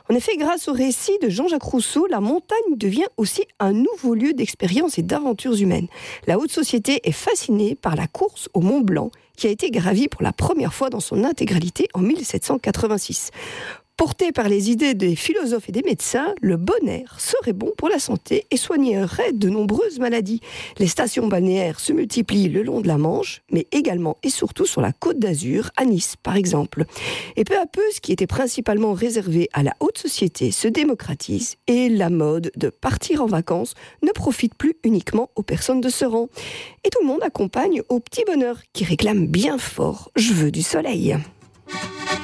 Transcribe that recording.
En effet, grâce au récit de Jean-Jacques Rousseau, la montagne devient aussi un nouveau lieu d'expérience et d'aventures humaines. La haute société est fascinée par la course au Mont Blanc, qui a été gravie pour la première fois dans son intégralité en 1786. Porté par les idées des philosophes et des médecins, le bon air serait bon pour la santé et soignerait de nombreuses maladies. Les stations balnéaires se multiplient le long de la Manche, mais également et surtout sur la Côte d'Azur, à Nice par exemple. Et peu à peu, ce qui était principalement réservé à la haute société se démocratise et la mode de partir en vacances ne profite plus uniquement aux personnes de ce rang. Et tout le monde accompagne au petit bonheur qui réclame bien fort « Je veux du soleil ».